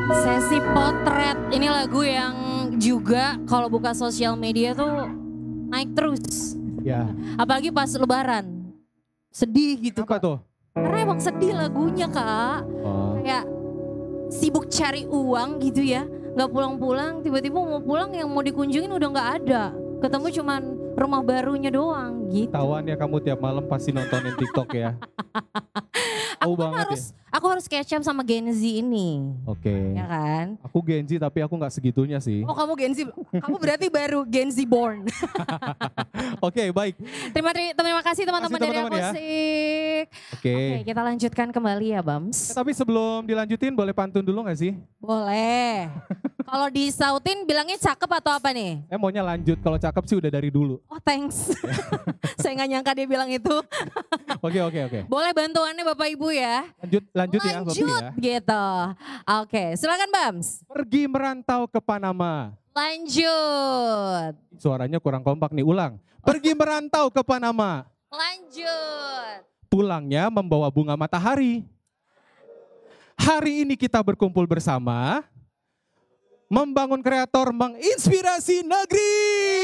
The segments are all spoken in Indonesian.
Sesi potret, ini lagu yang juga kalau buka sosial media tuh naik terus. Ya. Apalagi pas lebaran, sedih gitu Kenapa Kak. tuh? Karena emang sedih lagunya Kak, Oh, kayak sibuk cari uang gitu ya, nggak pulang-pulang, tiba-tiba mau pulang yang mau dikunjungin udah nggak ada. Ketemu cuman rumah barunya doang gitu. ketahuan ya kamu tiap malam pasti nontonin TikTok ya. Tahu Aku kan banget ya. harus catch up sama Gen Z ini, Oke. ya kan? Aku Gen Z tapi aku nggak segitunya sih. Oh kamu Gen Z, kamu berarti baru Gen Z born. Oke, baik. Terima kasih teman-teman dari teman-teman ya. Akustik. Oke. Oke, kita lanjutkan kembali ya Bams. Tapi sebelum dilanjutin boleh pantun dulu nggak sih? Boleh. Kalau disautin bilangnya cakep atau apa nih? Maunya lanjut, kalau cakep sih udah dari dulu. Oh thanks. Saya nggak nyangka dia bilang itu. Oke. Boleh bantuannya Bapak Ibu ya. Lanjut ya Bapak ya. Gitu. Oke, silakan Bams. Pergi merantau ke Panama. Lanjut. Suaranya kurang kompak nih, ulang. Pergi merantau ke Panama. Lanjut. Pulangnya membawa bunga matahari. Hari ini kita berkumpul bersama, membangun kreator, menginspirasi negeri.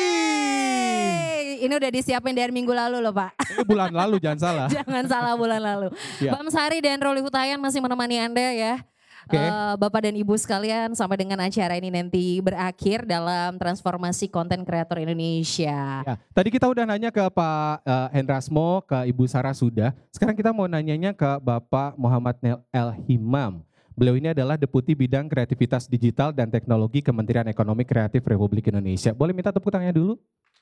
Ini udah disiapin dari minggu lalu loh Pak. Ini bulan lalu, jangan salah. Jangan salah bulan lalu. Ya. Bang Sari dan Roli Hutayan masih menemani Anda ya. Oke. Bapak dan Ibu sekalian sampai dengan acara ini nanti berakhir dalam transformasi konten kreator Indonesia. Ya, tadi kita udah nanya ke Pak Hendrasmo, ke Ibu Sarah sudah. Sekarang kita mau nanyanya ke Bapak Muhammad El Himam. Beliau ini adalah Deputi Bidang Kreativitas Digital dan Teknologi Kementerian Ekonomi Kreatif Republik Indonesia. Boleh minta tepuk tangannya dulu?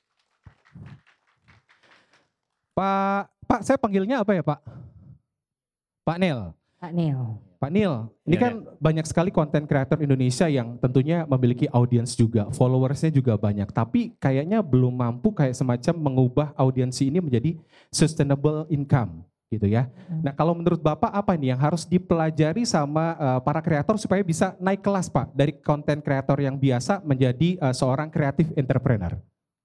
Pak, saya panggilnya apa ya Pak? Pak Nel. Pak Nil. Pak Nil, ini kan banyak sekali konten kreator Indonesia yang tentunya memiliki audiens juga, followersnya juga banyak. Tapi kayaknya belum mampu kayak semacam mengubah audiensi ini menjadi sustainable income gitu ya. Nah kalau menurut Bapak apa nih yang harus dipelajari sama para kreator supaya bisa naik kelas Pak? Dari konten kreator yang biasa menjadi seorang kreatif entrepreneur.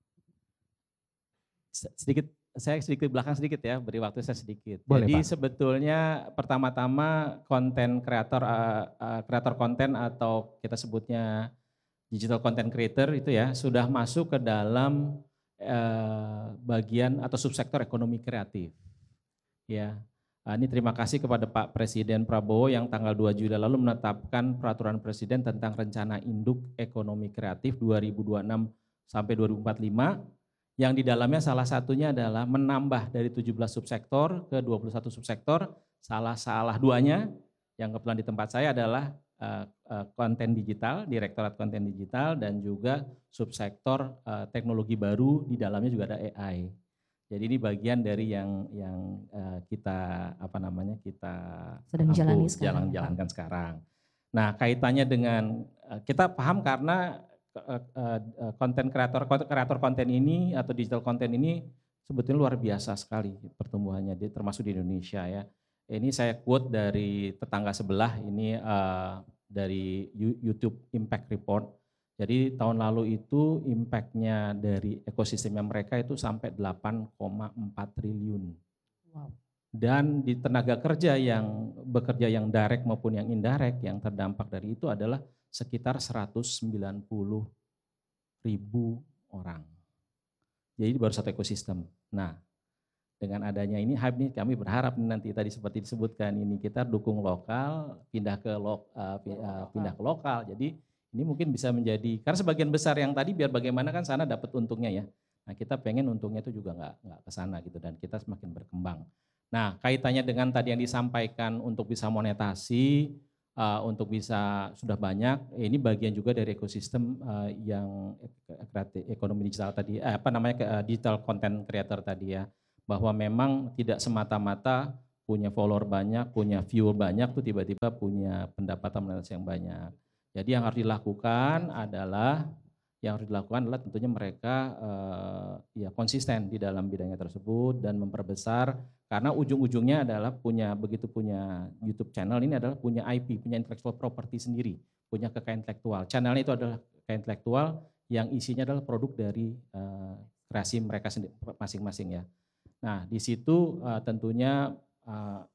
Saya sedikit belakang sedikit ya, beri waktu saya sedikit. Boleh, Jadi Pak. sebetulnya pertama-tama konten kreator, kreator konten atau kita sebutnya digital content creator itu ya sudah masuk ke dalam bagian atau subsektor ekonomi kreatif. Ya, ini terima kasih kepada Pak Presiden Prabowo yang tanggal 2 Juli lalu menetapkan peraturan Presiden tentang rencana induk ekonomi kreatif 2026 sampai 2045. Yang di dalamnya salah satunya adalah menambah dari 17 subsektor ke 21 subsektor. Salah duanya yang kebetulan di tempat saya adalah konten digital, Direktorat Konten Digital dan juga subsektor teknologi baru, di dalamnya juga ada AI. Jadi ini bagian dari yang kita kita Sedang jalani sekarang. jalankan sekarang. Nah, kaitannya dengan kita paham karena konten kreator konten ini atau digital konten ini sebetulnya luar biasa sekali pertumbuhannya, termasuk di Indonesia ya. Ini saya quote dari tetangga sebelah, ini dari YouTube Impact Report. Jadi tahun lalu itu impactnya dari ekosistemnya mereka itu sampai 8,4 triliun. Wow. Dan di tenaga kerja yang bekerja yang direct maupun yang indirect yang terdampak dari itu adalah sekitar 190.000 orang. Jadi baru satu ekosistem. Nah, dengan adanya ini hype nih kami berharap nanti tadi seperti disebutkan ini kita dukung lokal, pindah ke lokal. Jadi ini mungkin bisa menjadi, karena sebagian besar yang tadi biar bagaimana kan sana dapat untungnya ya. Nah kita pengen untungnya itu juga nggak ke sana gitu dan kita semakin berkembang. Nah kaitannya dengan tadi yang disampaikan untuk bisa monetasi, untuk bisa sudah banyak, ini bagian juga dari ekosistem yang ekonomi digital tadi, digital content creator tadi ya, bahwa memang tidak semata-mata punya follower banyak, punya viewer banyak tuh tiba-tiba punya pendapatan monetasi yang banyak. Jadi yang harus dilakukan adalah tentunya mereka konsisten di dalam bidangnya tersebut dan memperbesar, karena ujung-ujungnya adalah begitu punya YouTube channel ini adalah punya IP, punya intellectual property sendiri, punya kekayaan intelektual. Channelnya itu adalah kekayaan intelektual yang isinya adalah produk dari kreasi mereka masing-masing ya. Nah di situ tentunya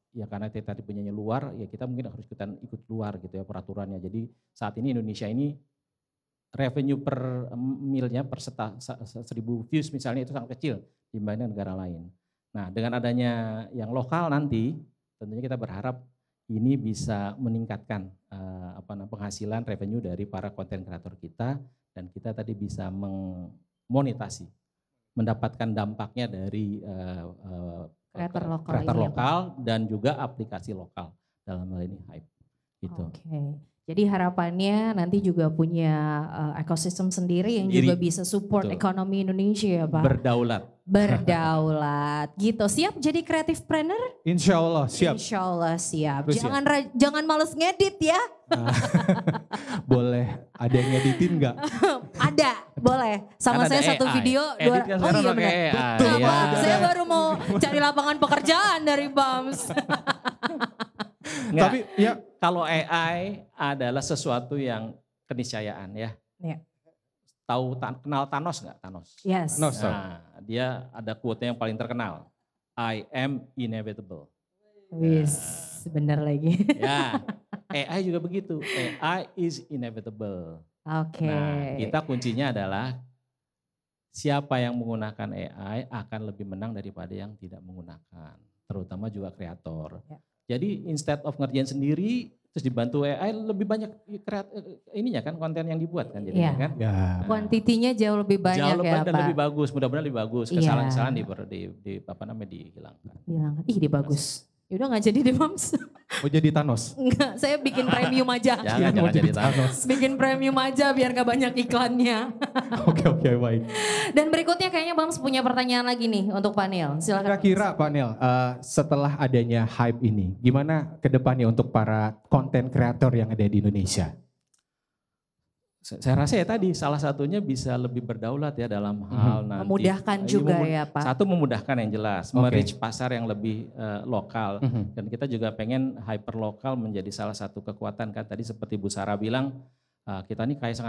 ya karena kita tadi punyanya luar, ya kita mungkin harus ikut luar gitu ya peraturannya. Jadi saat ini Indonesia ini revenue per milnya per 1.000 views misalnya itu sangat kecil dibanding negara lain. Nah dengan adanya yang lokal nanti tentunya kita berharap ini bisa meningkatkan penghasilan revenue dari para konten kreator kita dan kita tadi bisa memonetasi, mendapatkan dampaknya dari kreator lokal dan juga aplikasi lokal dalam hal ini Hype gitu. Oke. Jadi harapannya nanti juga punya ekosistem sendiri yang juga bisa support ekonomi Indonesia ya Pak. Berdaulat gitu. Siap jadi creative planner? Insya Allah siap. Insya Allah siap. Terus Jangan males ngedit ya. Boleh, ada yang ngeditin nggak? Ada, boleh. Sama saya satu AI. video. Edit kan sekarang pakai AI. Betul, Ya. saya baru mau cari lapangan pekerjaan dari BAMS. Tapi ya kalau AI adalah sesuatu yang keniscayaan ya. Ya. Kenal Thanos nggak? Thanos. Yes. Nah, dia ada quote-nya yang paling terkenal. I am inevitable. Wis, benar lagi. Ya, AI juga begitu. AI is inevitable. Oke. Nah, kita kuncinya adalah siapa yang menggunakan AI akan lebih menang daripada yang tidak menggunakan. Terutama juga kreator. Ya. Jadi instead of ngerjain sendiri, terus dibantu AI lebih banyak ininya kan konten yang dibuat kan jadinya kan. Ya. Kuantitinya jauh lebih banyak jauh ya dan Pak. lebih bagus, mudah-mudahan lebih bagus. Kesalahan-kesalahan dihilangkan. Ide bagus. Yaudah nggak jadi deh Mams. Mau jadi Thanos? Enggak, saya bikin premium aja. Jangan jadi Thanos. Bikin premium aja biar gak banyak iklannya. Oke, baik. Dan berikutnya kayaknya Mams punya pertanyaan lagi nih untuk Pak Nel. Silakan. Kira-kira Pak Nel, setelah adanya Hype ini, gimana ke depannya untuk para konten kreator yang ada di Indonesia? Saya rasa ya tadi salah satunya bisa lebih berdaulat ya dalam hal nanti. Memudahkan juga ya Pak. Satu memudahkan yang jelas, merich pasar yang lebih lokal. Dan kita juga pengen hyper lokal menjadi salah satu kekuatan kan. Tadi seperti Bu Sarah bilang, kita ini kayak